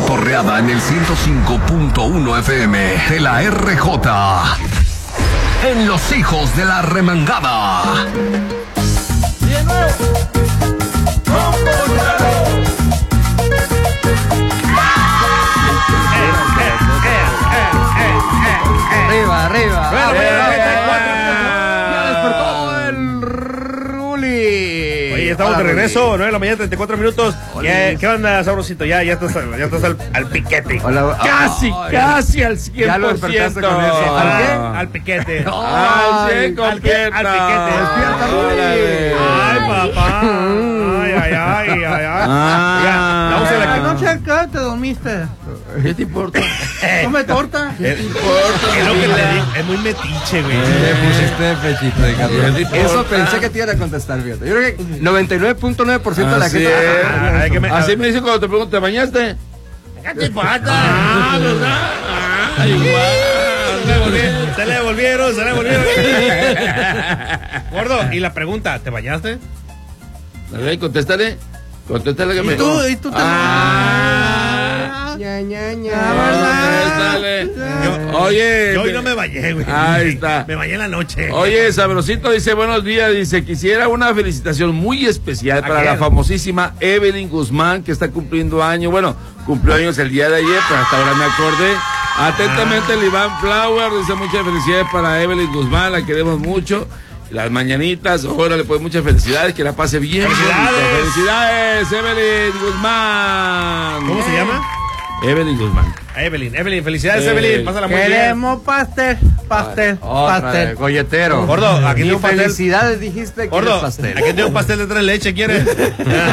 cotorreada en el 105.1 FM de la RJ. En Los Hijos de la Remangada. De nuevo. Arriba, arriba. Ya despertó el Ruli. Oye, estamos de regreso, 9 de la mañana, 34 minutos. ¿Qué onda, sabrosito? Ya estás al piquete. Hola. Casi al 100%. Ya lo despertaste con eso. ¿Al qué? Al piquete. Al 100 al piquete. Despierta, Ruli. Ay, papá. Ay. Ya, vamos a la Anoche acá te dormiste. ¿Qué te importa? Come torta. ¿Qué te importa? Es lo que le digo. Es muy metiche, güey. Le pusiste pechito de gato. Eso pensé que te iban a contestar, fíjate. Yo creo que 99.9% de la gente. Así me dice cuando te pregunto, ¿te bañaste? ¿Qué te pasa? ¿Verdad? Se le devolvieron. Gordo, y la pregunta, ¿te bañaste? Contéstale que me... ¿Y tú también? Contéstale. Oye. Yo hoy no me bañé, güey. Ahí está. Me bañé en la noche. Oye, Sabrosito dice, buenos días, dice, quisiera una felicitación muy especial para la famosísima Evelyn Guzmán, que está cumpliendo años. Bueno, cumplió años el día de ayer, pero hasta ahora me acordé. Atentamente, el Iván Flower dice muchas felicidades para Evelyn Guzmán, la queremos mucho. Las mañanitas, órale, pues muchas felicidades, que la pase bien. ¡Felicidades, Evelyn Guzmán! ¿Cómo se llama? Evelyn Guzmán. Evelyn, felicidades, Evelyn, pásala muy bien. Queremos pastel. Golletero. Gordo, aquí tengo un pastel. Felicidades, dijiste que Gordo, eres pastel. aquí tengo un pastel de 3 leche, ¿quieres? Si no,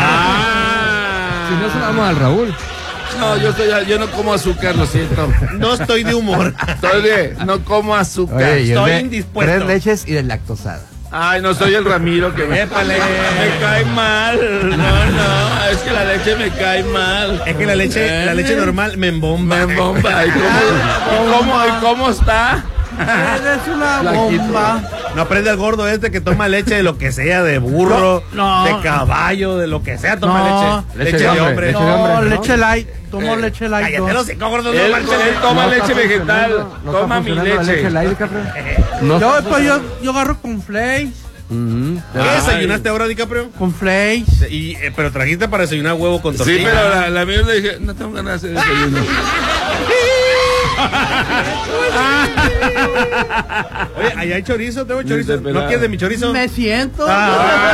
se lo damos al Raúl. No, yo no como azúcar, lo siento. No estoy de humor. No como azúcar. Oye, estoy indispuesto. 3 leches y deslactosada. Ay, no soy el Ramiro que me cae mal. No, es que la leche me cae mal. Es que la leche normal me embomba. ¿Y cómo está? Eres una bomba. No aprende al gordo que toma leche de lo que sea, de burro, No. de caballo, de lo que sea, toma leche. Leche de hombre. Leche light. Tomo leche light. Cállate los cinco, gordo. Él toma leche vegetal. Toma mi leche. Yo agarro con flakes. ¿Qué desayunaste ahora, DiCaprio? Con flakes. Pero trajiste para desayunar huevo con tortilla. Sí, pero la mierda dije, no tengo ganas de hacer desayuno. Oye, allá hay chorizo, tengo chorizo. ¿No quieres de mi chorizo? Me siento. ¡Qué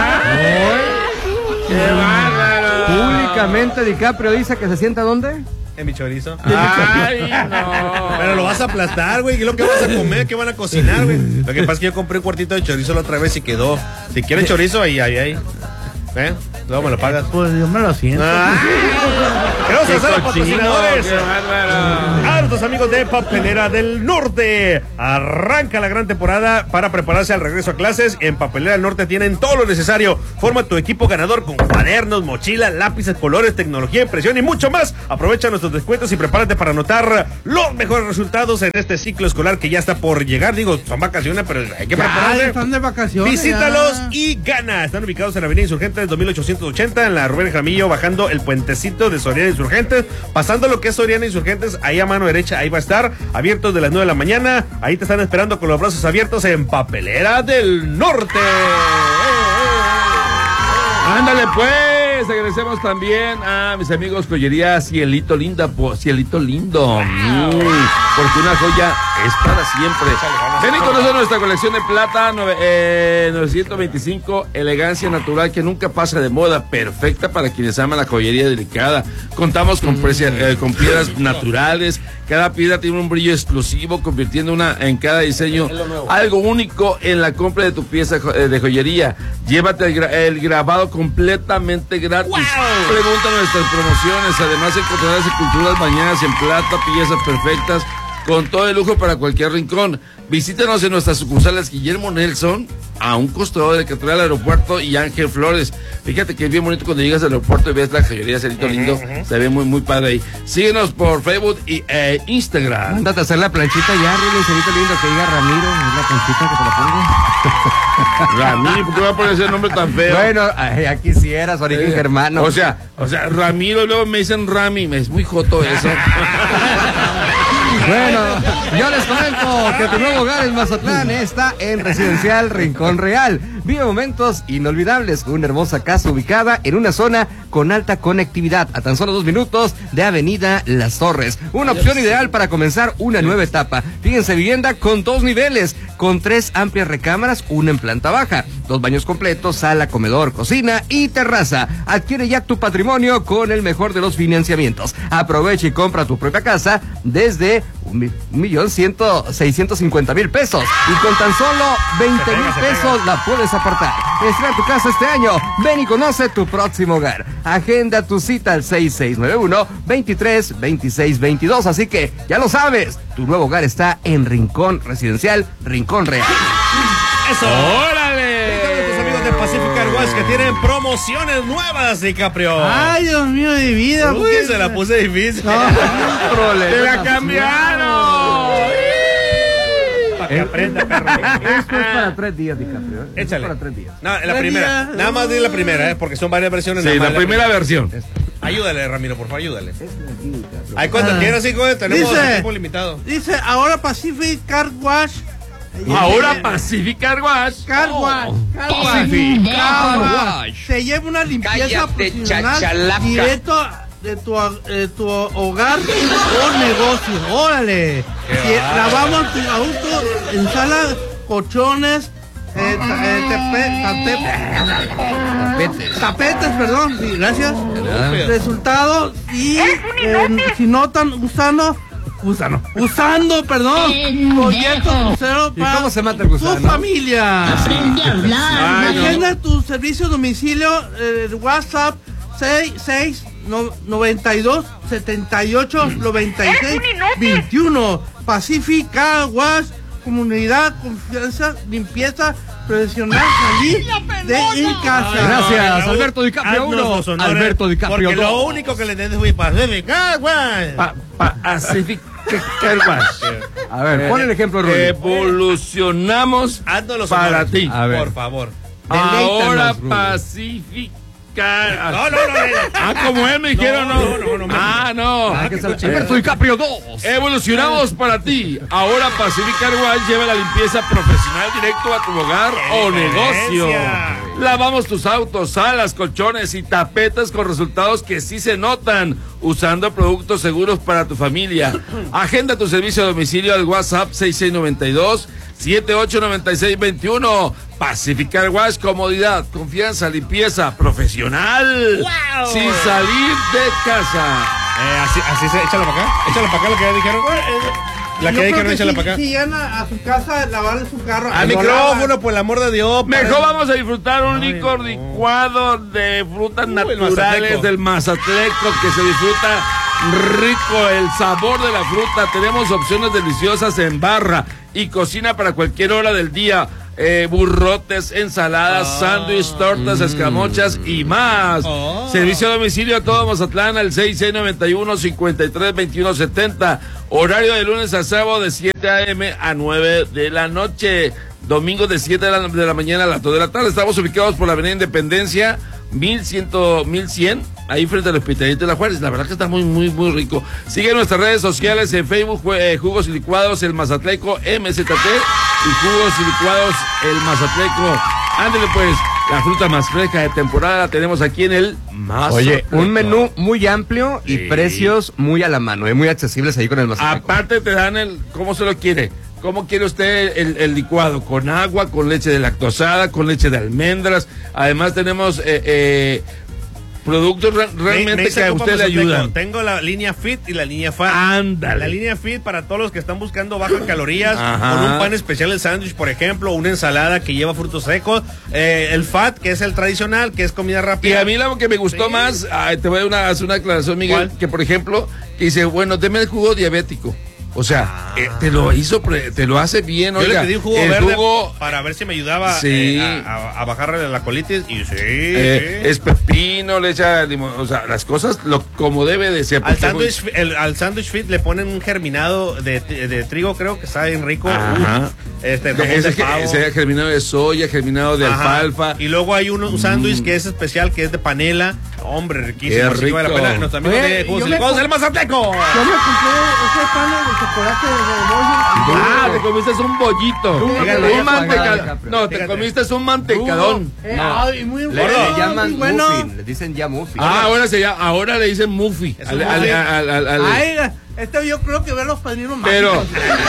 bárbaro! Públicamente DiCaprio dice que se sienta ¿dónde? En mi chorizo. ¡Ay, no! Pero lo vas a aplastar, güey. ¿Qué es lo que vas a comer? ¿Qué van a cocinar, güey? Lo que pasa es que yo compré un cuartito de chorizo la otra vez y quedó. Si quieres chorizo, ahí. ¿Eh? Luego me lo pagas. Pues yo me lo siento. Gracias a los patrocinadores. ¡Qué bárbaro! A nuestros amigos de Papelera del Norte. Arranca la gran temporada para prepararse al regreso a clases. En Papelera del Norte tienen todo lo necesario. Forma tu equipo ganador con cuadernos, mochilas, lápices, colores, tecnología, impresión y mucho más. Aprovecha nuestros descuentos y prepárate para anotar los mejores resultados en este ciclo escolar que ya está por llegar. Digo, son vacaciones, pero hay que prepararse. Están de vacaciones. Visítalos y gana. Están ubicados en la Avenida Insurgentes 2880, en la Rubén Jaramillo, bajando el puentecito de Soriana Insurgentes, pasando lo que es Soriana Insurgentes, ahí a mano derecha, ahí va a estar, abiertos de las 9 de la mañana, ahí te están esperando con los brazos abiertos en Papelera del Norte. Ándale pues, agradecemos también a mis amigos Joyería Cielito Lindo, porque una joya es para siempre. Ven y conoce nuestra colección de plata 925, elegancia natural que nunca pasa de moda, perfecta para quienes aman la joyería delicada. Contamos con piedras naturales, cada piedra tiene un brillo exclusivo, convirtiendo en cada diseño algo único en la compra de tu pieza de joyería. Llévate el grabado completamente gratis. ¡Wow! Pregunta nuestras promociones. Además encontrarás esculturas bañadas en plata, piezas perfectas con todo el lujo para cualquier rincón. Visítanos en nuestras sucursales Guillermo Nelson, a un costado de Catedral Aeropuerto, y Ángel Flores. Fíjate que es bien bonito cuando llegas al aeropuerto y ves la joyería Cerito Lindo. Se ve muy, muy padre ahí. Síguenos por Facebook y Instagram. Mándate a hacer la planchita ya, Rubén, Cerito Lindo, que diga Ramiro, es la planchita que te la pongo. Ramiro, ¿por qué va a poner ese nombre tan feo? Bueno, ya quisieras, origen germano. O sea, Ramiro, luego me dicen Rami, es muy joto eso. Bueno, yo les comento que tu nuevo hogar en Mazatlán está en Residencial Rincón Real. Vive momentos inolvidables con una hermosa casa ubicada en una zona con alta conectividad, a tan solo 2 minutos de Avenida Las Torres. Una opción ideal para comenzar una nueva etapa. Fíjense, vivienda con 2 niveles, con 3 amplias recámaras, una en planta baja, 2 baños completos, sala, comedor, cocina y terraza. Adquiere ya tu patrimonio con el mejor de los financiamientos. Aprovecha y compra tu propia casa desde 1,650,000 pesos, y con tan solo 20,000 pesos la puedes apartar. Estrena tu casa este año. Ven y conoce tu próximo hogar. Agenda tu cita al 6691-232622. Así que ya lo sabes, tu nuevo hogar está en Rincón Residencial Rincón Real. ¡Eso! ¡Órale! Tus amigos de Pacific Car Wash que tienen promociones nuevas, DiCaprio. Ay, Dios mío, de vida. Uy, se la puse difícil. No, ¡Te la cambiaron! Para que aprenda, perro. Esto es para 3 días, DiCaprio. Échale. Esto es para 3 días. No, la primera. Nada más di la primera, porque son varias versiones. Sí, la primera versión. Ayúdale, Ramiro, por favor, ayúdale. Hay cuántas tienes, hijo, tenemos tiempo limitado. Dice, ahora Pacific Car Wash. Ahora Pacific Car Wash. Car Wash. Pacific Car Wash. Se lleva una limpieza profesional directo de tu hogar o negocio. Órale. Lavamos tu auto, ensala, colchones, tapetes, perdón, sí, gracias. Resultado, y si notan usando, perdón, proyecto crucero ¿Y para cómo se mata el gusano? tu familia. Aprende a hablar. Agenda tu servicio a domicilio, WhatsApp 92 78 96 21. Pacific Car Wash, comunidad, confianza, limpieza profesional, salir de en casa. Gracias, Alberto DiCaprio 1. Alberto DiCaprio 2. Porque lo único que le entiendes fue Pacific Car Wash. Pacific Car Wash. A ver, pon el ejemplo, Rubén. Evolucionamos Haznos para ti. A ver. Por favor. Ahora Rubén. Pacific. No. Como él me dijeron, no. No. Alberto DiCaprio 2. Evolucionamos para ti. Ahora Pacific Car Wash lleva la limpieza profesional directo a tu hogar o negocio. Lavamos tus autos, salas, colchones y tapetes con resultados que sí se notan, usando productos seguros para tu familia. Agenda tu servicio a domicilio al WhatsApp 6692-789621. Pacific Car Wash, comodidad, confianza, limpieza profesional. ¡Wow! Sin salir de casa. Así se, échala para acá la que ya dijeron. La que dijeron, échala para acá. Si llegan a su casa, lavarle su carro. Al micrófono, por el amor de Dios. Mejor vamos a disfrutar un licor licuado de frutas naturales del Mazatleco, que se disfruta rico el sabor de la fruta. Tenemos opciones deliciosas en barra y cocina para cualquier hora del día. Burrotes, ensaladas, sándwich, tortas, escamochas y más. Servicio a domicilio a todo Mazatlán al 6691-532170. Horario de lunes a sábado de 7 a.m. a 9 de la noche. Domingo de 7 de la mañana a las 2 de la tarde. Estamos ubicados por la Avenida Independencia 1100, ahí frente al Hospitalito de la Juárez. La verdad que está muy, muy, muy rico. Sigue nuestras redes sociales en Facebook, Jugos y Licuados El Mazatleco, MZT, y Jugos y Licuados El Mazatleco. Ándale pues, la fruta más fresca de temporada tenemos aquí en el Mazatleco. Oye, un menú muy amplio y precios muy a la mano, muy accesibles ahí con el Mazatleco. Aparte te dan ¿cómo se lo quiere? ¿Cómo quiere usted el licuado? ¿Con agua, con leche de lactosada, con leche de almendras? Además tenemos productos realmente que a usted le ayudan. Tengo la línea Fit y la línea Fat. Ándale. La línea Fit para todos los que están buscando bajas calorías, con un pan especial, el sándwich, por ejemplo, una ensalada que lleva frutos secos, el Fat, que es el tradicional, que es comida rápida. Y a mí lo que me gustó más, te voy a hacer una aclaración, Miguel, que por ejemplo, que dice, bueno, deme el jugo diabético. O sea, te lo hace bien, Yo oiga. le pedí un jugo verde para ver si me ayudaba a bajarle la colitis y es pepino, le echa limón, o sea, las cosas como debe de ser. Al sándwich fit le ponen un germinado de trigo, creo que está bien rico. Ajá. Ese germinado de soya, germinado de alfalfa. Y luego hay un sándwich que es especial, que es de panela. Hombre, riquísimo. Qué rico. Nuestros amigos de Jugos del Mazatleco. Yo me compré ese pan de chocolate de te comiste un bollito. Un mantecadón. No, te comiste un mantecadón. Ay, muy le llaman muffin, le dicen ya muffin. Ahora le dicen muffin. Yo creo que ve los padrinos pero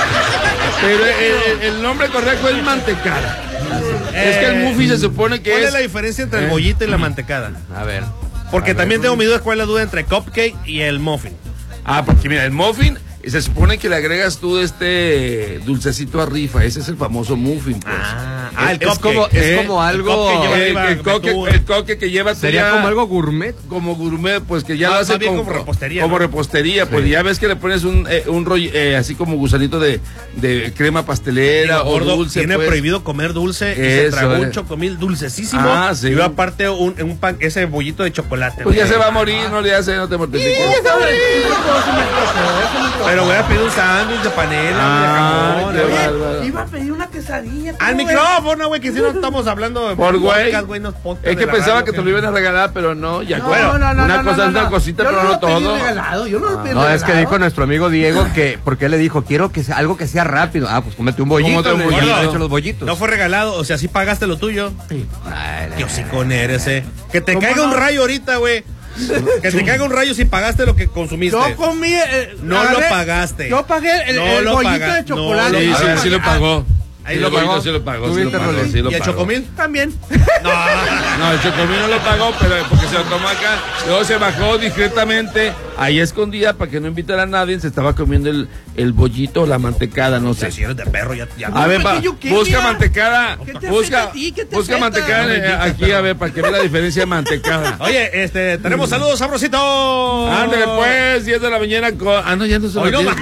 el nombre correcto es mantecada. Es que el muffin se supone que ¿cuál es la diferencia entre el bollito y la mantecada? A ver. Porque también tengo mi duda, ¿cuál es la duda entre cupcake y el muffin? Porque mira, el muffin se supone que le agregas tú dulcecito a rifa, ese es el famoso muffin, pues. El cupcake. Es como algo. El coque que lleva. Sería como algo gourmet. Como gourmet, pues que ya lo hace como repostería. Como repostería, pues ya ves que le pones un rollo, así como gusanito de crema pastelera o dulce. Tiene pues prohibido comer dulce y se tragó un chocomil dulcesísimo. Sí. Y aparte un pan, ese bollito de chocolate. Pues ya se va a morir, no te mortifiques. Pero voy a pedir un sándwich de panela, de jamón. Iba a pedir una quesadilla. Al micrófono, güey, que si no estamos hablando de podcast, güey. Es que pensaba que te lo iban a regalar, pero no, ya. Una cosita, pero no todo. Yo no lo pedí. No, es que dijo nuestro amigo Diego porque él le dijo, quiero que sea algo que sea rápido. Pues cómete un bollito. Le echo los bollitos. No fue regalado, o sea, sí pagaste lo tuyo. Qué hocicón eres, Que te caiga un rayo ahorita, güey. Que te caiga un rayo si pagaste lo que consumiste. Yo comí. No lo pagaste. Yo pagué el bollito de chocolate. Sí lo pagó. Ahí lo pagó. Sí lo pagó. ¿Y el chocomil? También. No, el chocomil no lo pagó, pero porque se lo tomó acá. Luego se bajó discretamente, ahí escondida, para que no invitara a nadie. Se estaba comiendo el bollito o la mantecada, no sé. Si eres de perro, ya. A ver, busca mantecada. Busca mantecada aquí, a ver, para que vea la diferencia de mantecada. Oye, tenemos saludos, sabrosito. Ándale, pues, 10 de la mañana con. No, ya no son las 10.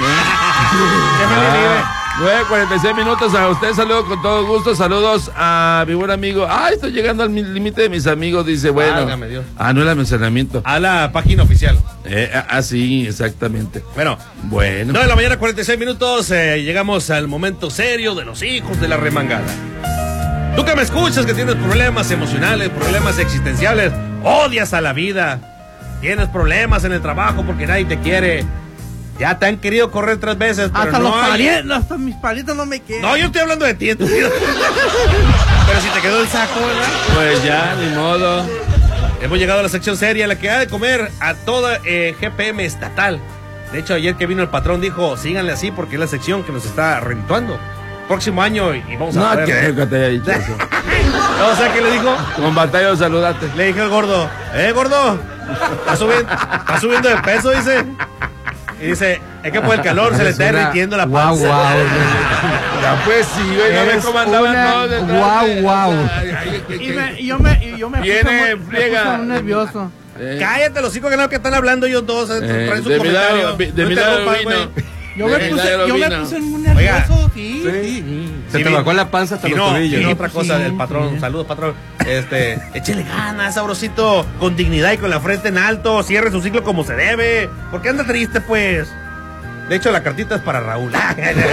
9:46 minutos a usted, saludo con todo gusto, saludos a mi buen amigo. Estoy llegando al límite de mis amigos, dice, bueno. No es el mencionamiento. A la página oficial. Sí, exactamente. Bueno. 9 de la mañana, 46 minutos, llegamos al momento serio de los hijos de la remangada. Tú que me escuchas, que tienes problemas emocionales, problemas existenciales, odias a la vida, tienes problemas en el trabajo porque nadie te quiere. Ya te han querido correr 3 veces, pero hasta mis palitos no me quieren. No, yo estoy hablando de ti, Pero si te quedó el saco, ¿verdad? Pues ya, ni modo. Hemos llegado a la sección seria, la que ha de comer a toda GPM estatal. De hecho, ayer que vino el patrón dijo, síganle así porque es la sección que nos está redituando. Próximo año y vamos a ver. No, que te haya dicho eso. No, o sea, ¿qué le dijo? Con batalla saludate. Le dije al gordo, gordo, está subiendo de peso, dice. Y dice, es que por el calor se le está derritiendo la panza. Ya pues sí, no me comandaban. Guau. Y yo me puse muy nervioso. Cállate, los hijos que están hablando ellos dos. Traen su comentario. De milagro vino. Yo me puse muy nervioso. Sí. Se te bajó la panza hasta los tobillos. Y otra cosa del patrón. Saludos, patrón. Échele ganas, sabrosito. Con dignidad y con la frente en alto. Cierre su ciclo como se debe. ¿Por qué anda triste, pues? De hecho, la cartita es para Raúl. No,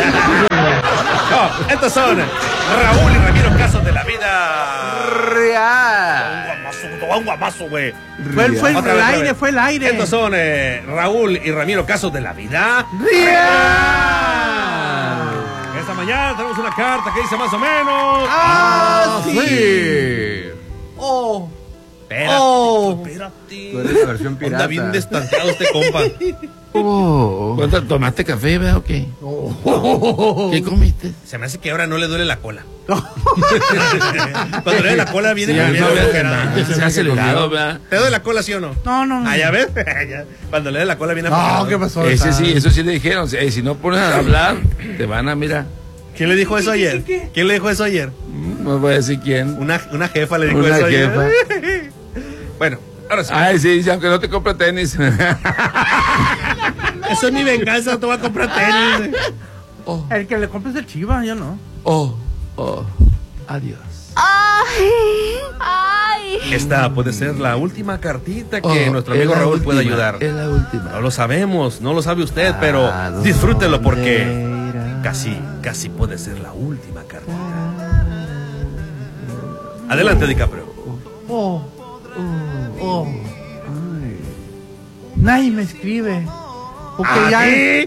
estos son Raúl y Ramiro, casos de la vida real. Un guamazo, güey. Fue el aire. Estos son Raúl y Ramiro, casos de la vida real. Esta mañana tenemos una carta que dice más o menos. Sí. Espérate. Tú eres la versión pirata. Anda bien destanteado este compa. ¿Cuánto tomaste café, veo o qué? ¿Qué comiste? Se me hace que ahora no le duele la cola. Cuando le duele la cola viene se ha acelerado, ¿verdad? ¿Te duele la cola, sí o no? No. ¿Ya ves? Cuando le duele la cola viene No, ¿qué pasó? Eso sí le dijeron. Si no pones a hablar, te van a mirar. ¿Quién le dijo eso ayer? ¿Quién le dijo eso ayer? No voy a decir quién. Una jefa le dijo eso ayer. Bueno, ahora sí. Sí, aunque no te compre tenis. Eso es mi venganza, te voy a comprar tenis. El que le compres el Chiva, yo no. Adiós. Esta puede ser la última cartita que nuestro amigo Raúl puede ayudar. Es la última. No lo sabemos, no lo sabe usted, pero disfrútelo porque casi puede ser la última cartita. Adelante, DiCaprio. Nadie me escribe. Porque Nadie.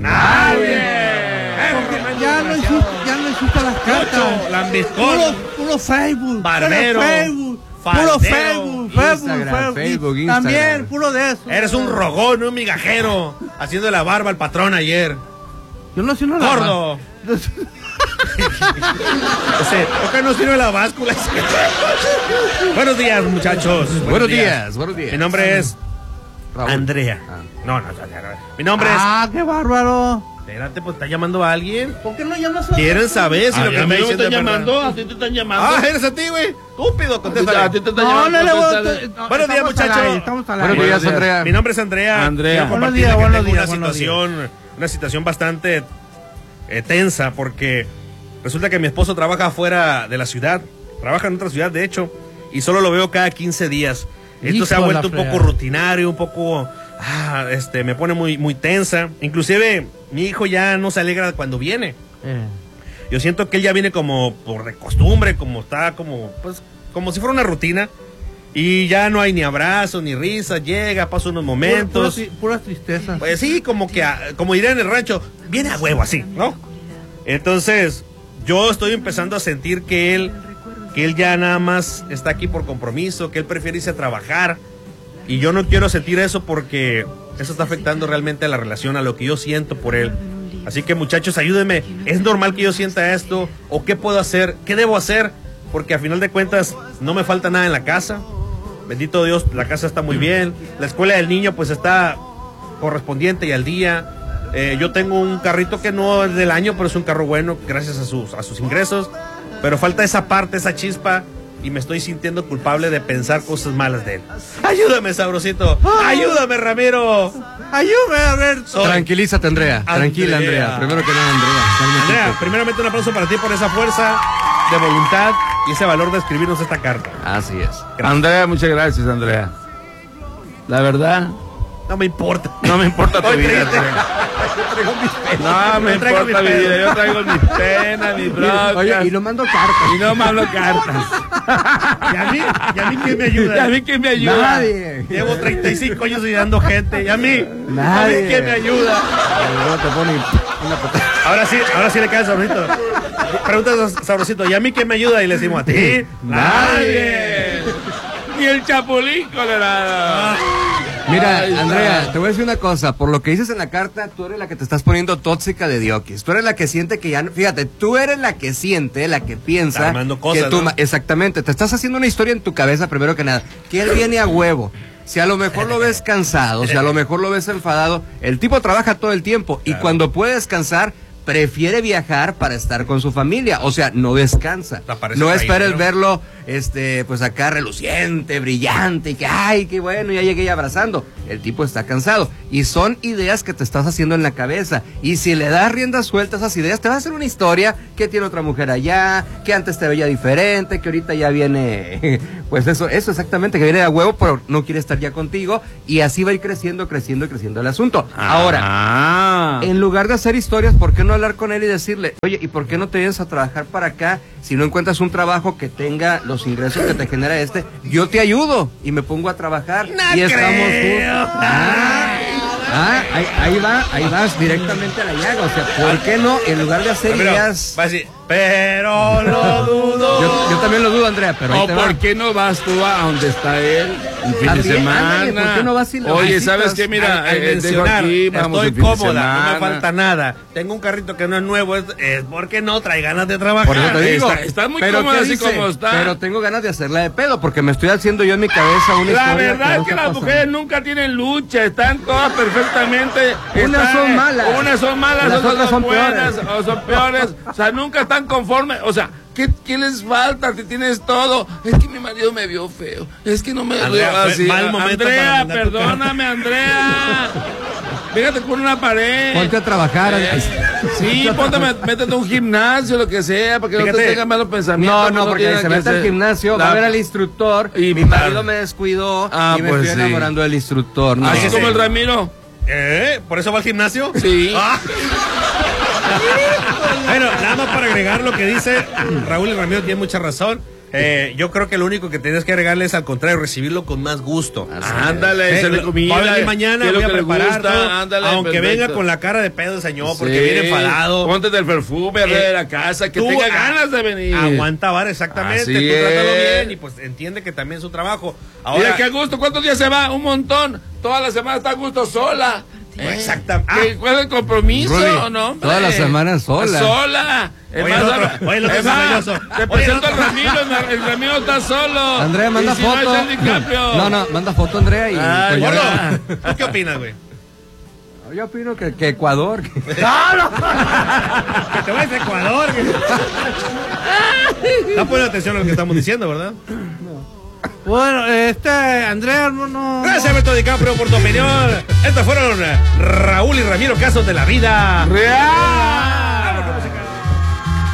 ya no existe las cartas. Lambiscón. Puro Facebook. Barbero. Puro Facebook. Facebook, También, puro de eso. Eres un rogón, un migajero, haciendo la barba al patrón ayer. Yo no soy una Gordo. ¿Por qué no sirve la báscula? Buenos días, muchachos. Buenos días. Mi nombre es Raúl. Andrea. No. Mi nombre es... qué bárbaro. Espérate, pues está llamando a alguien. ¿Por qué no llamas a ¿Quieren saber si lo que me dicen están es verdad? llamando, a ti te están llamando. Eres a ti, güey. Estúpido, contéstale. A ti te están llamando. Buenos días, muchachos. Estamos al Buenos aire. días, Andrea. Mi nombre es Andrea. Quiero compartir que Buenos tengo días. una situación bastante tensa porque resulta que mi esposo trabaja fuera de la ciudad. Trabaja en otra ciudad, de hecho, y solo lo veo cada 15 días. Esto se ha vuelto un poco rutinario, un poco... me pone muy tensa. Inclusive mi hijo ya no se alegra cuando viene. Yo siento que él ya viene como por de costumbre, como si fuera una rutina. Y ya no hay ni abrazos ni risas. Llega, pasa unos momentos. Puras tristezas. Pues sí, como diría en el rancho, viene a huevo así, ¿no? Entonces yo estoy empezando a sentir que él ya nada más está aquí por compromiso, que él prefiere irse a trabajar. Y yo no quiero sentir eso porque eso está afectando realmente a la relación, a lo que yo siento por él. Así que, muchachos, ayúdenme. ¿Es normal que yo sienta esto? ¿O qué puedo hacer? ¿Qué debo hacer? Porque a final de cuentas no me falta nada en la casa. Bendito Dios, la casa está muy bien. La escuela del niño pues está correspondiente y al día. Yo tengo un carrito que no es del año, pero es un carro bueno gracias a sus ingresos. Pero falta esa parte, esa chispa. Y me estoy sintiendo culpable de pensar cosas malas de él. Ayúdame, sabrosito. Ayúdame, Ramiro. Ayúdame, Alberto. Tranquilízate, Andrea. Tranquila, Andrea. Primero que nada, Andrea. Andrea, primeramente un aplauso para ti por esa fuerza de voluntad y ese valor de escribirnos esta carta. Así es. Gracias. Andrea, muchas gracias, Andrea. La verdad, No me importa. no me importa tu vida, Andrea. No me importa mi vida. Yo traigo mis penas, mis broncas. Oye, y no mando cartas. Y no mando cartas. ¿Y a mí quién me ayuda? ¿Y a mí quién me ayuda? Nadie. Llevo 35 años ayudando gente. ¿Y a mí? Nadie. ¿A mí quién me ayuda? Luego te pone una patada. Ahora sí le cae Sabrosito. Pregunta a Sabrosito, ¿y a mí quién me ayuda? Y le decimos a ti. Nadie. Ni el Chapulín Colorado. Mira, Ay, Andrea, te voy a decir una cosa. Por lo que dices en la carta, tú eres la que te estás poniendo tóxica de diokis. Tú eres la que siente que ya no... Fíjate, tú eres la que siente, la que piensa... Está armando cosas, que tú, ¿no? Exactamente. Te estás haciendo una historia en tu cabeza, primero que nada. Que él viene a huevo. Si a lo mejor lo ves cansado, si a lo mejor lo ves enfadado, el tipo trabaja todo el tiempo. Claro. Y cuando puede descansar, prefiere viajar para estar con su familia. O sea, no descansa. No espera el verlo, pues acá reluciente, brillante, y que, ay, qué bueno, ya llegué abrazando. El tipo está cansado. Y son ideas que te estás haciendo en la cabeza. Y si le das rienda suelta a esas ideas, te va a hacer una historia que tiene otra mujer allá, que antes te veía diferente, que ahorita ya viene, pues eso exactamente, que viene de a huevo, pero no quiere estar ya contigo. Y así va a ir creciendo el asunto. Ahora, en lugar de hacer historias, ¿por qué no hablar con él y decirle, oye, ¿y por qué no te vienes a trabajar para acá? Si no encuentras un trabajo que tenga los ingresos que te genera yo te ayudo y me pongo a trabajar y estamos juntos. Ahí vas directamente a la llaga. O sea, ¿por qué no? En lugar de hacer ideas... Va a decir, pero lo dudo. Yo también lo dudo, Andrea, pero ¿O por qué no vas tú a donde está él un fin de semana? Ándale, ¿por qué no vas y le Oye, visitas? ¿sabes qué? Mira, Al mencionar, aquí, vamos estoy el fin de cómoda, no me semana. falta nada. Tengo un carrito que no es nuevo, es porque no trae ganas de trabajar. Por eso te digo, Está muy pero cómodo ¿qué así dice? como está. Pero tengo ganas de hacerla de pedo porque me estoy haciendo yo en mi cabeza una La historia verdad no es que está las pasando. mujeres nunca tienen lucha, están todas perfectamente. Unas son malas. Unas son malas, Las otras son buenas, peores. o son peores. O sea, nunca están conformes. O sea, ¿qué les falta? Te tienes todo. Es que mi marido me vio feo. Es que no me Andrea, vio fue así. mal momento para Andrea, mandar tu perdóname, Andrea. Fíjate con una pared. Ponte a trabajar. Sí, métete a un gimnasio, lo que sea, para que no te tengan malos pensamientos. No, porque se mete al gimnasio, va a ver al instructor, y mi marido me descuidó y me estoy enamorando del instructor. ¿no? Así como el Ramiro. ¿Por eso va al gimnasio? Sí. Bueno, nada más para agregar lo que dice Raúl y Ramiro, tiene mucha razón. Yo creo que lo único que tienes que agregarle es al contrario, recibirlo con más gusto. Ándale, se le comida. Mañana voy a preparar todo, ándale, aunque venga con la cara de pedo el señor, porque viene enfadado. Póntete el perfume de la casa, que tenga ganas de venir. Aguanta vara, exactamente. Tú trátalo bien y pues entiende que también es su trabajo. Ahora, mira, que a gusto, ¿cuántos días se va? Un montón. Toda la semana está a gusto sola. Exactamente. ¿Cuál es el compromiso o no? Hombre? Toda la semana sola. Sola. Te presento al Ramiro, el Ramiro está solo. Andrea, manda foto. No, manda foto, Andrea. Y ¿Tú qué opinas, güey? Yo opino que Ecuador. ¡No! Que te vayas a Ecuador. Está poniendo atención a lo que estamos diciendo, ¿verdad? Bueno, Andrea, no. Gracias, Beto DiCaprio, por tu opinión. Estos fueron Raúl y Ramiro, casos de la vida real.